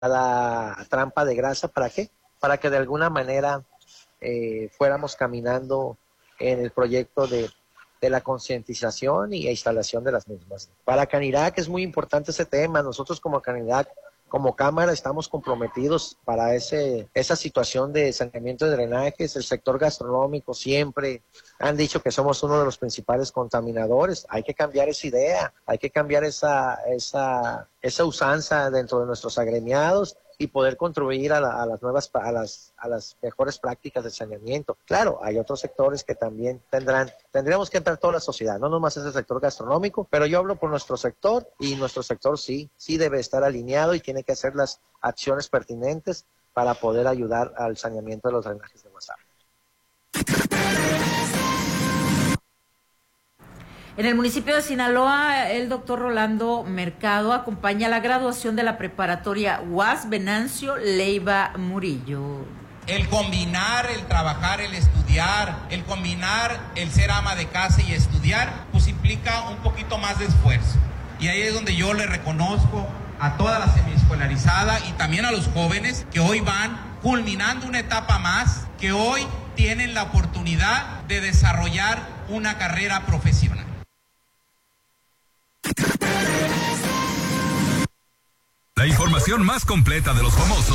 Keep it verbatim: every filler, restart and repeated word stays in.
trampa de grasa. ¿Para qué? Para que de alguna manera eh, fuéramos caminando en el proyecto de, de la concientización y instalación de las mismas. Para Canirac es muy importante ese tema. Nosotros como Canirac, como Cámara, estamos comprometidos para ese esa situación de saneamiento de drenajes. El sector gastronómico siempre han dicho que somos uno de los principales contaminadores. Hay que cambiar esa idea, hay que cambiar esa esa esa usanza dentro de nuestros agremiados y poder contribuir a, la, a las nuevas a las a las mejores prácticas de saneamiento. Claro, hay otros sectores que también tendrán tendríamos que entrar toda la sociedad, no nomás es el sector gastronómico, pero yo hablo por nuestro sector y nuestro sector sí sí debe estar alineado y tiene que hacer las acciones pertinentes para poder ayudar al saneamiento de los drenajes de Guasave. En el municipio de Sinaloa, el doctor Rolando Mercado acompaña la graduación de la preparatoria U A S Venancio Leiva Murillo. El combinar, el trabajar, el estudiar, el combinar el ser ama de casa y estudiar, pues implica un poquito más de esfuerzo. Y ahí es donde yo le reconozco a toda la semiescolarizada y también a los jóvenes que hoy van culminando una etapa más, que hoy tienen la oportunidad de desarrollar una carrera profesional. La información más completa de los famosos